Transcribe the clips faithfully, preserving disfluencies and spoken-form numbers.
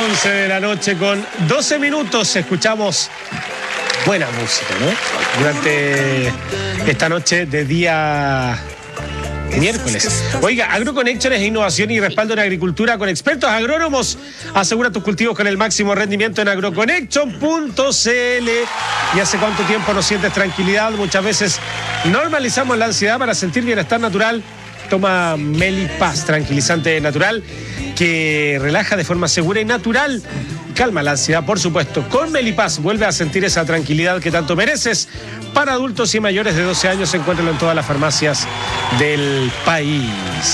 once de la noche con doce minutos escuchamos buena música, ¿no? Durante esta noche de día miércoles. Oiga, AgroConnection es innovación y respaldo en agricultura con expertos agrónomos. Asegura tus cultivos con el máximo rendimiento en agroconnection punto c l. ¿Y hace cuánto tiempo no sientes tranquilidad? Muchas veces normalizamos la ansiedad para sentir bienestar natural. Toma Melipaz, tranquilizante natural que relaja de forma segura y natural. Calma la ansiedad, por supuesto. Con Melipaz vuelve a sentir esa tranquilidad que tanto mereces. Para adultos y mayores de doce años, encuéntralo en todas las farmacias del país.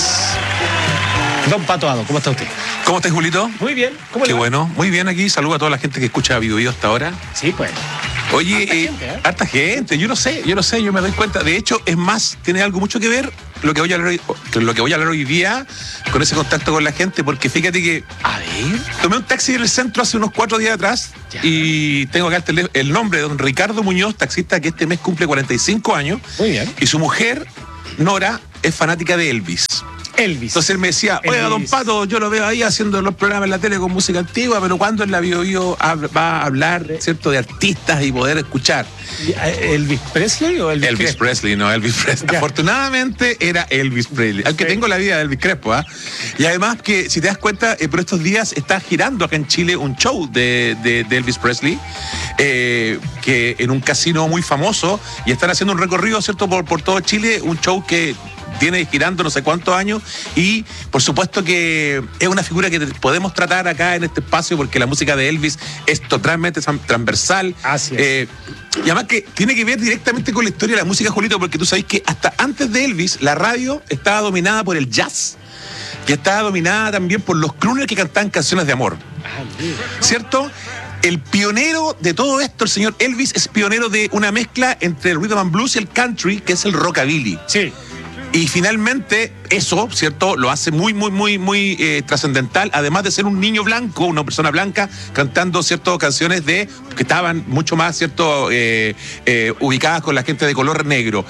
Don Pato Ado, ¿cómo está usted? ¿Cómo estás, Julito? Muy bien. ¿Cómo le Qué va? bueno. Muy bien aquí. Saludo a toda la gente que escucha Bio Bio hasta ahora. Sí, pues. Oye, Harta eh, gente, ¿eh? harta gente. Yo no sé, yo no sé, yo me doy cuenta. De hecho, es más, tiene algo mucho que ver lo que voy a hablar hoy, lo que voy a hablar hoy día con ese contacto con la gente, porque fíjate que, A ver. tomé un taxi en el centro hace unos cuatro días atrás. Ya. Y tengo acá el, tele- el nombre de don Ricardo Muñoz, taxista que este mes cumple cuarenta y cinco años. Muy bien. Y su mujer, Nora, es fanática de Elvis. Elvis. Entonces él me decía, oiga, don Elvis. Pato, yo lo veo ahí haciendo los programas en la tele con música antigua, pero ¿cuándo en la Bio Bio hab- va a hablar, cierto, de artistas y poder escuchar? ¿Elvis Presley o Elvis, Elvis Crespo? Presley, no, Elvis Presley. Ya. Afortunadamente era Elvis Presley, aunque Sí. tengo la vida de Elvis Crespo, ¿ah? Y además que, si te das cuenta, eh, por estos días está girando acá en Chile un show de, de- de Elvis Presley, eh, que en un casino muy famoso, y están haciendo un recorrido, ¿cierto?, por, por todo Chile, un show que tiene girando no sé cuántos años, y por supuesto que es una figura que podemos tratar acá en este espacio porque la música de Elvis es totalmente tran- transversal. Así es. Eh, y además que tiene que ver directamente con la historia de la música, Julito, porque tú sabes que hasta antes de Elvis la radio estaba dominada por el jazz y estaba dominada también por los crooners que cantaban canciones de amor, Ah, mira. ¿cierto? El pionero de todo esto, el señor Elvis, es pionero de una mezcla entre el rhythm and blues y el country, que es el rockabilly. Sí. Y finalmente eso, ¿cierto?, lo hace muy, muy, muy, muy eh, trascendental, además de ser un niño blanco, una persona blanca, cantando, ¿cierto?, canciones de que estaban mucho más, ¿cierto?, eh, eh, ubicadas con la gente de color negro.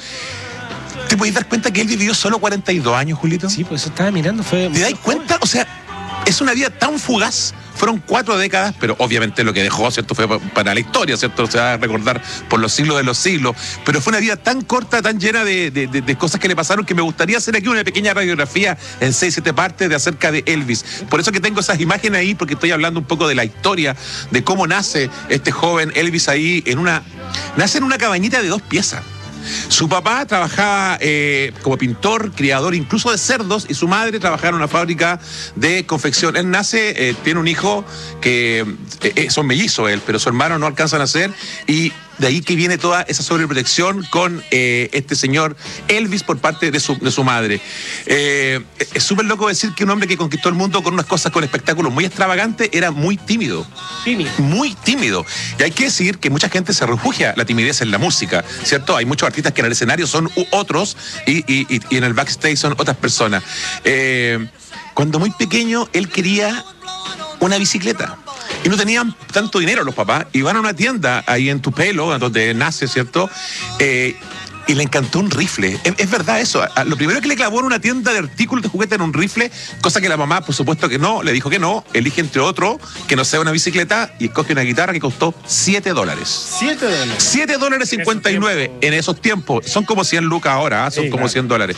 ¿Te puedes dar cuenta que él vivió solo cuarenta y dos años, Julito? Sí, pues eso estaba mirando. Fue ¿Te das cuenta? O sea, es una vida tan fugaz. Fueron cuatro décadas, pero obviamente lo que dejó, ¿cierto?, fue para la historia, ¿cierto? Se va a recordar por los siglos de los siglos. Pero fue una vida tan corta, tan llena de, de, de, de cosas que le pasaron, que me gustaría hacer aquí una pequeña radiografía en seis, siete partes de acerca de Elvis. Por eso que tengo esas imágenes ahí, porque estoy hablando un poco de la historia, de cómo nace este joven Elvis ahí en una... Nace en una cabañita de dos piezas. Su papá trabajaba eh, como pintor, criador incluso de cerdos, y su madre trabajaba en una fábrica de confección. Él nace, eh, tiene un hijo que eh, eh, son mellizos él, pero su hermano no alcanza a nacer, y de ahí que viene toda esa sobreprotección con eh, este señor Elvis por parte de su, de su madre. Eh, es súper loco decir que un hombre que conquistó el mundo con unas cosas, con espectáculos muy extravagantes, era muy tímido. Tímido. Muy tímido. Y hay que decir que mucha gente se refugia la timidez en la música, ¿cierto? Hay muchos artistas que en el escenario son u- otros y, y- y- y en el backstage son otras personas. Eh, cuando muy pequeño, él quería una bicicleta. Y no tenían tanto dinero los papás. Y van a una tienda ahí en Tupelo, donde nace, ¿cierto? Eh, y le encantó un rifle. Es, es verdad eso. A- Lo primero que le clavó en una tienda de artículos de juguete era un rifle, cosa que la mamá, por supuesto que no, le dijo que no. Elige entre otro que no sea una bicicleta y escoge una guitarra que costó siete dólares. Siete dólares. siete dólares cincuenta y nueve tiempos. en esos tiempos. Son como cien lucas ahora, ¿ah? Son Sí, como claro. cien dólares.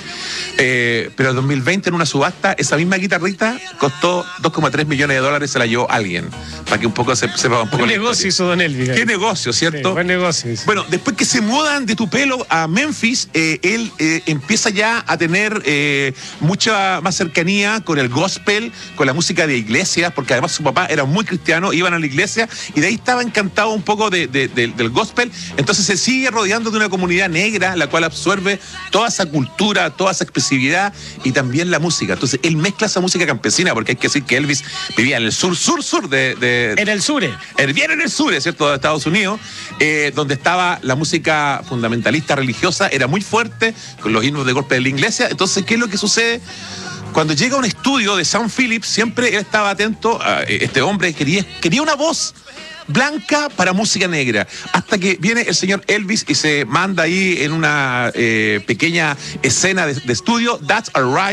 Eh, pero en dos mil veinte, en una subasta, esa misma guitarrita costó dos coma tres millones de dólares, se la llevó alguien. Para que un poco se sepa un poco ¿Qué la negocio historia. hizo Don Elvis? ¿Qué negocio, Sí, cierto? buen negocio. hizo. Bueno, después que se mudan de Tupelo a Memphis, eh, él eh, empieza ya a tener eh, mucha más cercanía con el gospel, con la música de iglesias, porque además su papá era muy cristiano, iban a la iglesia y de ahí estaba encantado un poco de, de- de- del gospel. Entonces se sigue rodeando de una comunidad negra, la cual absorbe toda esa cultura, toda esa expresividad y también la música. Entonces él mezcla esa música campesina, porque hay que decir que Elvis vivía en el sur, sur, sur de, de, En el sur. el bien en el sur, ¿cierto?, de Estados Unidos, eh, donde estaba la música fundamentalista religiosa, era muy fuerte, con los himnos de golpe de la iglesia. Entonces, ¿qué es lo que sucede? Cuando llega a un estudio de Sam Phillips, siempre él estaba atento, a este hombre quería, quería una voz blanca para música negra, hasta que viene el señor Elvis y se manda ahí en una eh, pequeña escena de, de estudio, That's Alright,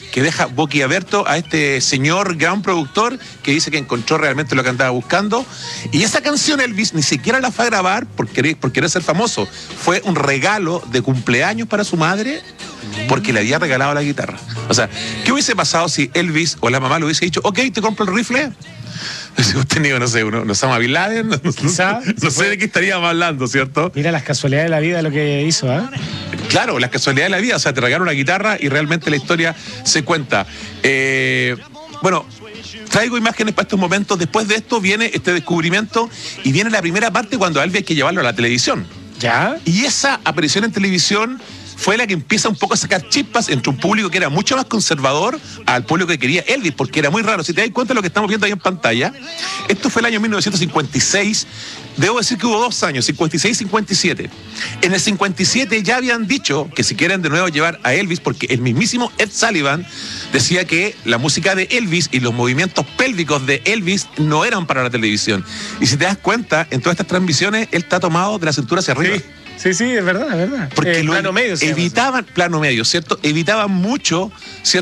que deja boquiabierto a este señor gran productor que dice que encontró realmente lo que andaba buscando. Y esa canción Elvis ni siquiera la fue a grabar por querer, por querer ser famoso. Fue un regalo de cumpleaños para su madre porque le había regalado la guitarra. O sea, ¿qué hubiese pasado si Elvis o la mamá le hubiese dicho, ok, te compro el rifle? Si hemos tenido, no sé, uno, Osama Bin Laden, no, Quizá, no, no sé de qué estaríamos hablando, ¿cierto? Mira las casualidades de la vida lo que hizo, ¿eh? Claro, las casualidades de la vida, o sea, te regalaron una guitarra y realmente la historia se cuenta. Eh, bueno, traigo imágenes para estos momentos. Después de esto viene este descubrimiento y viene la primera parte cuando a Elvis hay que llevarlo a la televisión. ¿Ya? Y esa aparición en televisión fue la que empieza un poco a sacar chispas entre un público que era mucho más conservador al público que quería Elvis, porque era muy raro. Si te das cuenta de lo que estamos viendo ahí en pantalla, esto fue el año mil novecientos cincuenta y seis. Debo decir que hubo dos años, cincuenta y seis y cincuenta y siete. En el cincuenta y siete ya habían dicho que si quieren de nuevo llevar a Elvis, porque el mismísimo Ed Sullivan decía que la música de Elvis y los movimientos pélvicos de Elvis no eran para la televisión. Y si te das cuenta, en todas estas transmisiones, él está tomado de la cintura hacia arriba. Sí. Sí, sí, es verdad, es verdad. Porque eh, lo plano medio. evitaban, plano medio, ¿cierto? Evitaban mucho, ¿cierto?